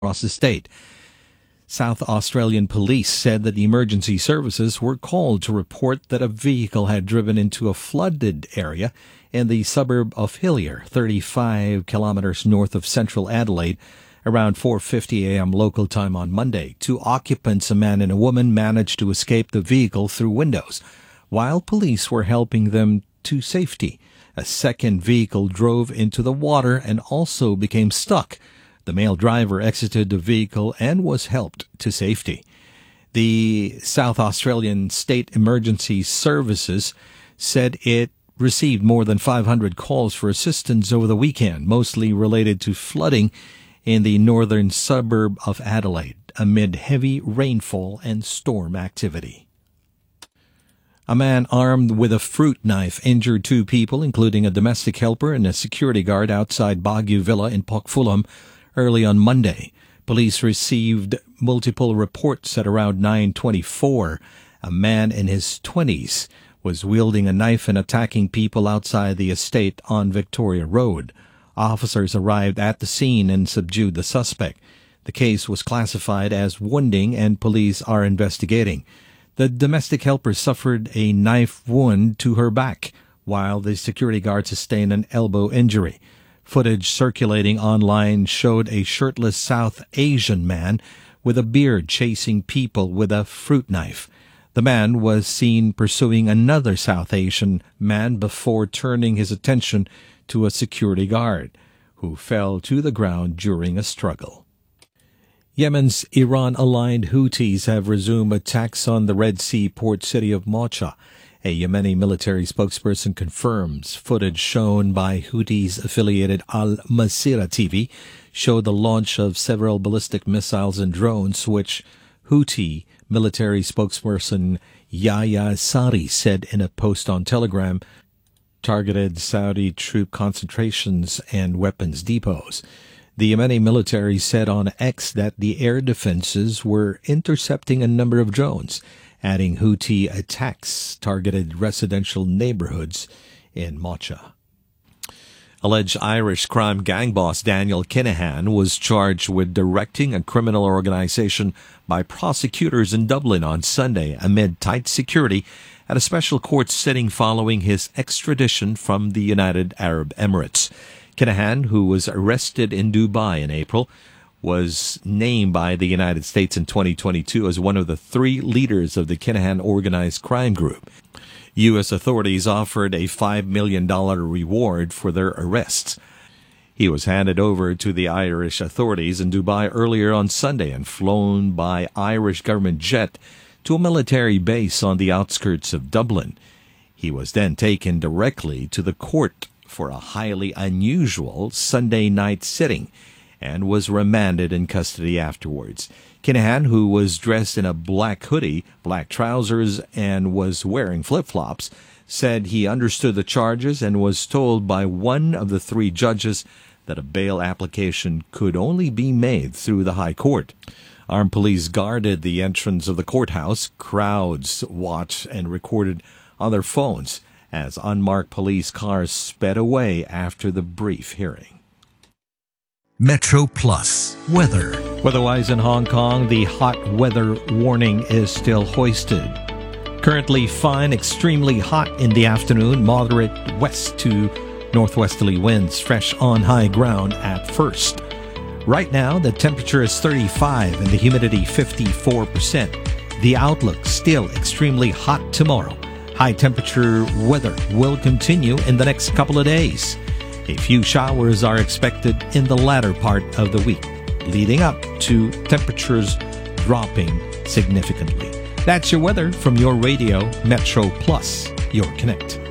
across the state. South Australian police said that the emergency services were called to report that a vehicle had driven into a flooded area in the suburb of Hillier, 35 kilometers north of central Adelaide, around 4:50 a.m. local time on Monday. Two occupants, a man and a woman, managed to escape the vehicle through windows, while police were helping them to safety. A second vehicle drove into the water and also became stuck. The male driver exited the vehicle and was helped to safety. The South Australian State Emergency Services said it received more than 500 calls for assistance over the weekend, mostly related to flooding in the northern suburb of Adelaide amid heavy rainfall and storm activity. A man armed with a fruit knife injured two people, including a domestic helper and a security guard outside Bagu Villa in Port Fulham early on Monday. Police received multiple reports at around 9:24. A man in his 20s was wielding a knife and attacking people outside the estate on Victoria Road. Officers arrived at the scene and subdued the suspect. The case was classified as wounding and police are investigating. The domestic helper suffered a knife wound to her back, while the security guard sustained an elbow injury. Footage circulating online showed a shirtless South Asian man with a beard chasing people with a fruit knife. The man was seen pursuing another South Asian man before turning his attention to a security guard, who fell to the ground during a struggle. Yemen's Iran-aligned Houthis have resumed attacks on the Red Sea port city of Mocha. A Yemeni military spokesperson confirms footage shown by Houthis-affiliated Al Masirah TV showed the launch of several ballistic missiles and drones, which Houthi military spokesperson Yahya Sari said in a post on Telegram targeted Saudi troop concentrations and weapons depots. The Yemeni military said on X that the air defenses were intercepting a number of drones, adding Houthi attacks targeted residential neighborhoods in Mocha. Alleged Irish crime gang boss Daniel Kinahan was charged with directing a criminal organization by prosecutors in Dublin on Sunday amid tight security at a special court sitting following his extradition from the United Arab Emirates. Kinahan, who was arrested in Dubai in April, was named by the United States in 2022 as one of the three leaders of the Kinahan organized crime group. U.S. authorities offered a $5 million reward for their arrests. He was handed over to the Irish authorities in Dubai earlier on Sunday and flown by Irish government jet to a military base on the outskirts of Dublin. He was then taken directly to the court for a highly unusual Sunday night sitting and was remanded in custody afterwards. Kinahan, who was dressed in a black hoodie, black trousers, and was wearing flip-flops, said he understood the charges and was told by one of the three judges that a bail application could only be made through the High Court. Armed police guarded the entrance of the courthouse. Crowds watched and recorded on their phones as unmarked police cars sped away after the brief hearing. Metro Plus weather. Weather-wise in Hong Kong, the hot weather warning is still hoisted. Currently fine, extremely hot in the afternoon, moderate west to northwesterly winds, fresh on high ground at first. Right now, the temperature is 35 and the humidity 54%. The outlook still extremely hot tomorrow. High temperature weather will continue in the next couple of days. A few showers are expected in the latter part of the week, leading up to temperatures dropping significantly. That's your weather from your radio, Metro Plus, your Connect.